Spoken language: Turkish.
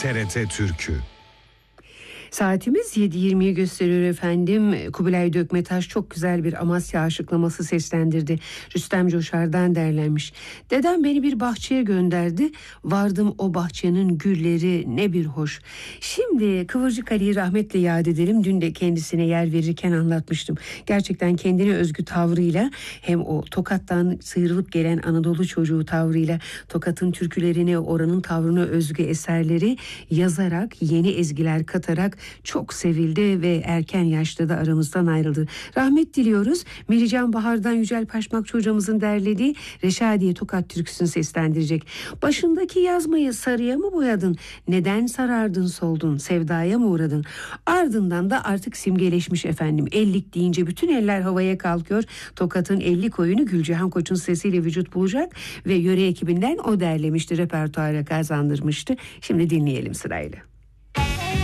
TRT Türkü. Saatimiz 7.20'yi gösteriyor efendim. Kubilay Dökmetaş çok güzel bir Amasya aşıklaması seslendirdi. Rüstem Coşar'dan derlenmiş. Dedem beni bir bahçeye gönderdi. Vardım o bahçenin gülleri ne bir hoş. Şimdi Kıvırcık Ali'yi rahmetle yad edelim. Dün de kendisine yer verirken anlatmıştım. Gerçekten kendine özgü tavrıyla, hem o Tokat'tan sıyrılıp gelen Anadolu çocuğu tavrıyla Tokat'ın türkülerini, oranın tavrına özgü eserleri yazarak, yeni ezgiler katarak çok sevildi ve erken yaşta da aramızdan ayrıldı. Rahmet diliyoruz. Merican Bahar'dan Yücel Paşmakçı hocamızın derlediği Reşadiye Tokat türküsünü seslendirecek. Başındaki yazmayı sarıya mı boyadın? Neden sarardın soldun? Sevdaya mı uğradın? Ardından da artık simgeleşmiş efendim. Ellik deyince bütün eller havaya kalkıyor. Tokat'ın 50 oyunu Gülcihan Koç'un sesiyle vücut bulacak ve yöre ekibinden o derlemişti, repertuara kazandırmıştı. Şimdi dinleyelim sırayla.